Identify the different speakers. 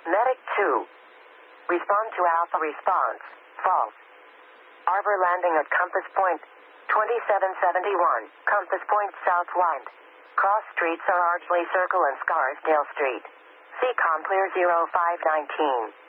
Speaker 1: Medic 2. Respond to Alpha response. False. Arbor landing at Compass Point. 2771. Compass Point southwind. Cross streets are Ardsley Circle and Scarsdale Street. CCOM clear 0519.